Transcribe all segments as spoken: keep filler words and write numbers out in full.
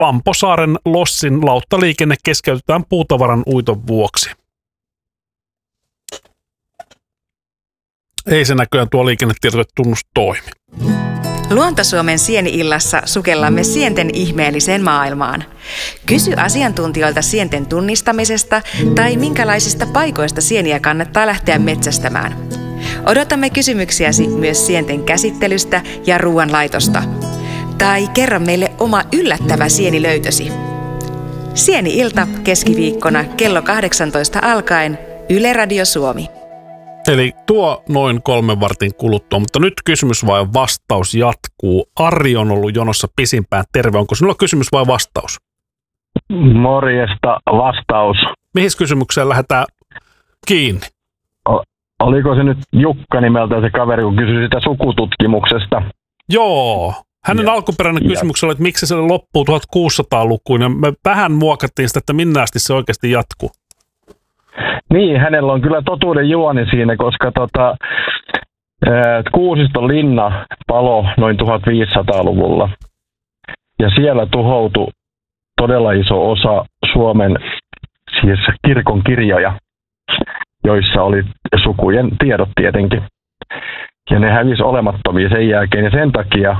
Pamposaaren lossin lauttaliikenne keskeytetään puutavaran uiton vuoksi. Ei se näköjään tuo liikennetietotunnus toimi. Luontosuomen sieni-illassa sukellamme sienten ihmeelliseen maailmaan. Kysy asiantuntijoilta sienten tunnistamisesta tai minkälaisista paikoista sieniä kannattaa lähteä metsästämään. Odotamme kysymyksiäsi myös sienten käsittelystä ja ruoanlaitosta. Tai kerro meille oma yllättävä sienilöytösi. Sieni-ilta keskiviikkona kello kahdeksantoista alkaen Yle Radio Suomi. Eli tuo noin kolmen vartin kuluttua, mutta nyt kysymys vai vastaus jatkuu. Ari on ollut jonossa pisimpään. Terve, onko sinulla kysymys vai vastaus? Morjesta, vastaus. Mihin kysymykseen lähdetään kiinni? O- oliko se nyt Jukka nimeltä se kaveri, kun kysyi sitä sukututkimuksesta? Joo. Hänen ja, alkuperäinen kysymys oli, että miksi se loppuu tuhatkuusisataalukuun, ja me vähän muokattiin sitä, että minne asti se oikeasti jatkuu. Niin, hänellä on kyllä totuuden juoni siinä, koska tota, Kuusiston linna palo noin tuhatviisisataaluvulla. Ja siellä tuhoutui todella iso osa Suomen siis kirkon kirjoja, joissa oli sukujen tiedot tietenkin. Ja ne hävisi olemattomia sen jälkeen, ja sen takia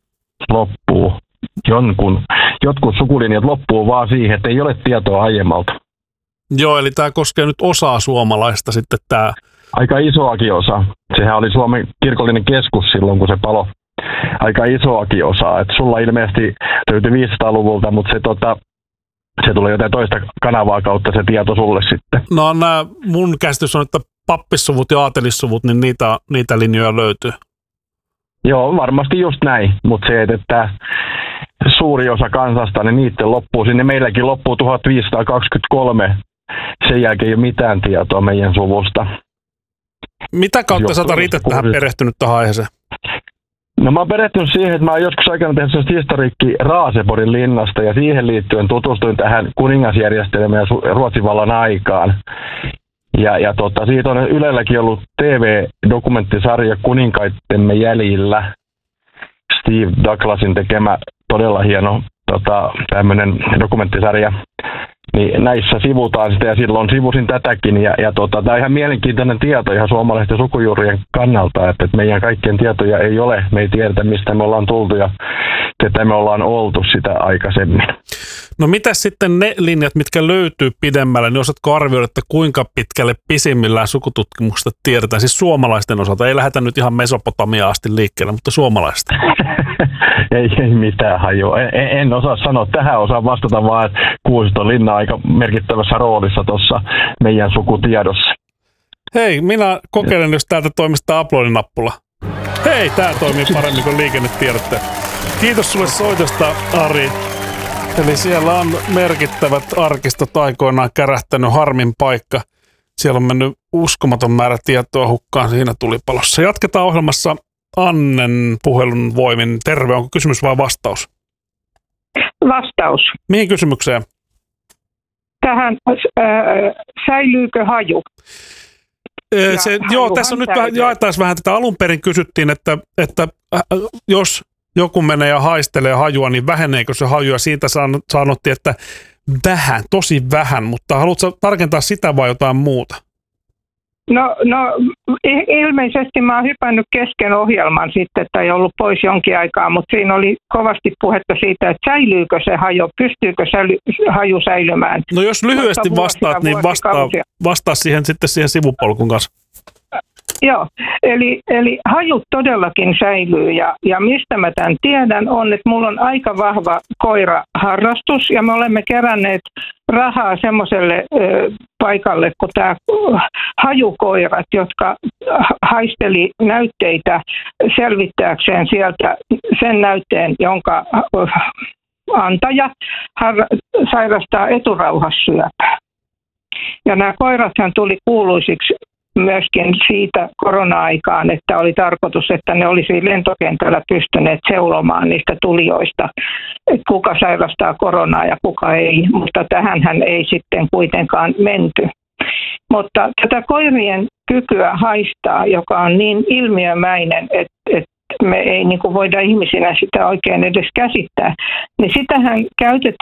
loppuu jonkun, jotkut sukulinjat loppuu vaan siihen, että ei ole tietoa aiemmalta. Joo, eli tämä koskee nyt osaa suomalaista sitten tämä. Aika isoakin osa. Sehän oli Suomen kirkollinen keskus silloin, kun se palo. Aika isoakin osaa. Et sulla ilmeisesti löytyi viisisataaluvulta, mutta se, tota, se tulee jotain toista kanavaa kautta se tieto sulle sitten. No nämä mun käsitys on, että pappissuvut ja aatelissuvut, niin niitä, niitä linjoja löytyy. Joo, varmasti just näin. Mutta se, että suuri osa kansasta, niin niiden loppuu. Sinne meilläkin loppuu tuhatviisisataakaksikymmentäkolme. Sen jälkeen ei ole mitään tietoa meidän suvusta. Mitä kautta sä oot itse tähän perehtynyt tähän aiheeseen? No mä oon perehtynyt siihen, että mä oon joskus aikana tehnyt sellaista historiikki Raaseporin linnasta ja siihen liittyen tutustuin tähän kuningasjärjestelmään ja Ruotsin vallan aikaan. Ja, ja tota, siitä on Ylelläkin ollut T V-dokumenttisarja Kuninkaittemme jäljillä. Steve Douglasin tekemä todella hieno tota, tämmöinen dokumenttisarja. Niin näissä sivutaan sitä ja silloin sivusin tätäkin ja, ja tota, tämä on ihan mielenkiintoinen tieto ihan suomalaisten sukujuurien kannalta, että, että meidän kaikkien tietoja ei ole, me ei tiedetä mistä me ollaan tultu ja että me ollaan oltu sitä aikaisemmin. No mitäs sitten ne linjat, mitkä löytyy pidemmälle, niin osaatko arvioida, että kuinka pitkälle pisimmillään sukututkimuksesta tiedetään, siis suomalaisten osalta, ei lähdetä nyt ihan Mesopotamiaan asti liikkeelle, mutta suomalaisten. ei, ei mitään hajua, en, en osaa sanoa, tähän osaan vastata vaan, että Kuusiston linna on aika merkittävässä roolissa tuossa meidän sukutiedossa. Hei, minä kokeilen, jos täältä toimistaa upload-nappula. Hei, tää toimii paremmin kuin liikennetiedotte. Kiitos sulle soitosta, Ari. Eli siellä on merkittävät arkistot aikoinaan kärähtänyt, harmin paikka. Siellä on mennyt uskomaton määrä tietoa hukkaan siinä tulipalossa. Jatketaan ohjelmassa Annen puhelun voimin. Terve, onko kysymys vai vastaus? Vastaus. Mihin kysymykseen? Tähän, äh, säilyykö haju? Se, haju joo, tässä on nyt vähän, jaetaan vähän tätä. Alun perin kysyttiin, että, että äh, jos joku menee ja haistelee hajua, niin väheneekö se haju? Ja siitä sanottiin, että vähän, tosi vähän, mutta haluatko tarkentaa sitä vai jotain muuta? No, no ilmeisesti mä oon hypännyt kesken ohjelman sitten, tai ollut pois jonkin aikaa, mutta siinä oli kovasti puhetta siitä, että säilyykö se haju, pystyykö säily, haju säilymään. No jos lyhyesti vastaat, niin vastaa, vastaa siihen sitten siihen sivupolkun kanssa. Joo, eli, eli hajut todellakin säilyy ja, ja mistä mä tämän tiedän on, että mulla on aika vahva koiraharrastus ja me olemme keränneet rahaa semmoiselle paikalle, kun tämä hajukoirat, jotka haisteli näytteitä selvittääkseen sieltä sen näytteen, jonka antaja har- sairastaa eturauhassyöpää. Ja nämä koirathan tuli kuuluisiksi myöskin siitä korona-aikaan, että oli tarkoitus, että ne olisi lentokentällä pystyneet seulomaan niistä tulijoista, että kuka sairastaa koronaa ja kuka ei, mutta tähänhän ei sitten kuitenkaan menty. Mutta tätä koirien kykyä haistaa, joka on niin ilmiömäinen, että, että me ei niin kuin voida ihmisinä sitä oikein edes käsittää, niin sitähän käytetään